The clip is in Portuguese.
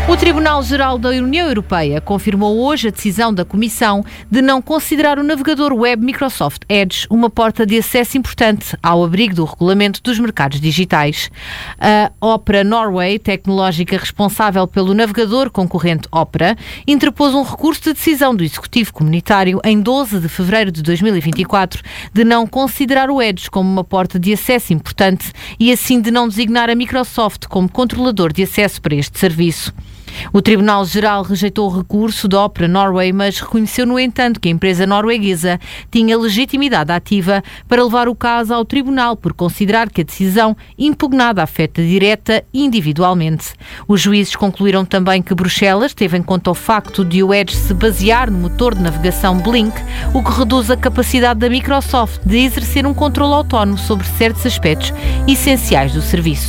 O Tribunal-Geral da União Europeia confirmou hoje a decisão da Comissão de não considerar o navegador web Microsoft Edge uma porta de acesso importante ao abrigo do regulamento dos mercados digitais. A Opera Norway, tecnológica responsável pelo navegador concorrente Opera, interpôs um recurso de decisão do Executivo Comunitário em 12 de fevereiro de 2024 de não considerar o Edge como uma porta de acesso importante e assim de não designar a Microsoft como controlador de acesso para este serviço. O Tribunal-Geral rejeitou o recurso da Opera Norway, mas reconheceu, no entanto, que a empresa norueguesa tinha legitimidade ativa para levar o caso ao Tribunal por considerar que a decisão impugnada afeta direta e individualmente. Os juízes concluíram também que Bruxelas teve em conta o facto de o Edge se basear no motor de navegação Blink, o que reduz a capacidade da Microsoft de exercer um controle autónomo sobre certos aspectos essenciais do serviço.